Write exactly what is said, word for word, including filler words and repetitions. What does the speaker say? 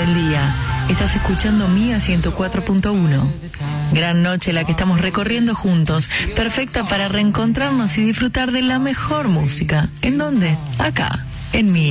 el día. Estás escuchando Mía ciento cuatro punto uno. Gran noche la que estamos recorriendo juntos, perfecta para reencontrarnos y disfrutar de la mejor música. ¿En dónde? Acá, en Mía.